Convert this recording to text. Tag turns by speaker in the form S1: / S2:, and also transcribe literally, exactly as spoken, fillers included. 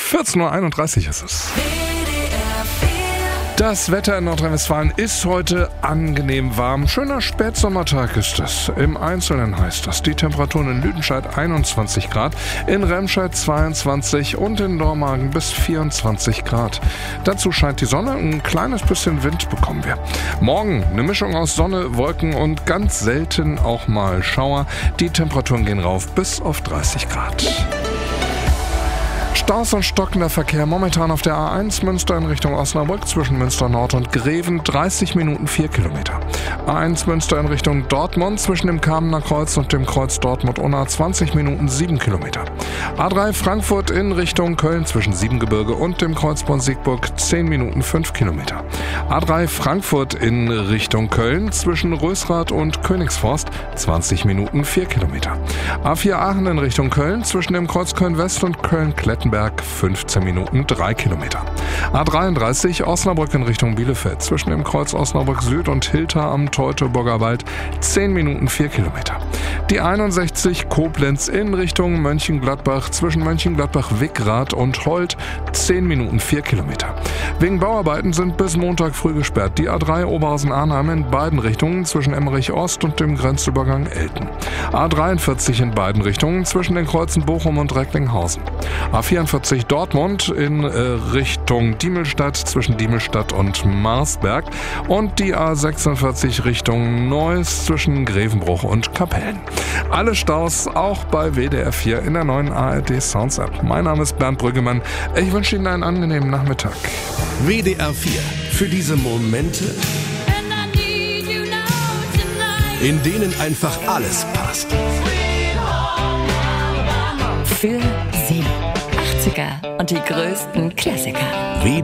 S1: vierzehn Uhr einunddreißig ist es. Das Wetter in Nordrhein-Westfalen ist heute angenehm warm. Schöner Spätsommertag ist es. Im Einzelnen heißt das, die Temperaturen in Lüdenscheid einundzwanzig Grad, in Remscheid zweiundzwanzig und in Dormagen bis vierundzwanzig Grad. Dazu scheint die Sonne, ein kleines bisschen Wind bekommen wir. Morgen eine Mischung aus Sonne, Wolken und ganz selten auch mal Schauer. Die Temperaturen gehen rauf bis auf dreißig Grad. Staus und stockender Verkehr momentan auf der A eins Münster in Richtung Osnabrück zwischen Münster Nord und Greven, dreißig Minuten vier Kilometer. A eins Münster in Richtung Dortmund zwischen dem Kamener Kreuz und dem Kreuz Dortmund-Unna, zwanzig Minuten sieben Kilometer. A drei Frankfurt in Richtung Köln zwischen Siebengebirge und dem Kreuzborn Siegburg, zehn Minuten fünf Kilometer. A drei Frankfurt in Richtung Köln zwischen Rösrath und Königsforst, zwanzig Minuten vier Kilometer. A vier Aachen in Richtung Köln zwischen dem Kreuz Köln-West und Köln-Klettenberg, fünfzehn Minuten drei Kilometer. A dreiunddreißig Osnabrück in Richtung Bielefeld zwischen dem Kreuz Osnabrück Süd und Hilter am Teutoburger Wald, zehn Minuten vier Kilometer. Die einundsechzig Koblenz in Richtung Mönchengladbach zwischen Mönchengladbach-Wickrath und Holt, zehn Minuten vier Kilometer. Wegen Bauarbeiten sind bis Montag früh gesperrt die A drei Oberhausen-Arnheim in beiden Richtungen zwischen Emmerich Ost und dem Grenzübergang Elten. A dreiundvierzig in beiden Richtungen zwischen den Kreuzen Bochum und Recklinghausen. A vierundvierzig Dortmund in äh, Richtung Diemelstadt zwischen Diemelstadt und Marsberg und die A sechsundvierzig Richtung Neuss zwischen Grevenbruch und Kapellen. Alle Staus auch bei W D R vier in der neuen A R D Sounds App. Mein Name ist Bernd Brüggemann. Ich wünsche Ihnen einen angenehmen Nachmittag.
S2: W D R vier. Für diese Momente, in denen einfach alles passt.
S3: Für Sie. achtziger und die größten Klassiker.
S2: W D R